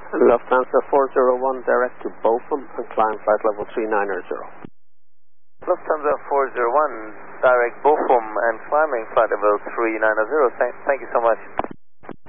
Lufthansa 401 direct to Bochum and climb flight level 390. Lufthansa 401 direct Bochum and climbing flight level 390. Thank you so much.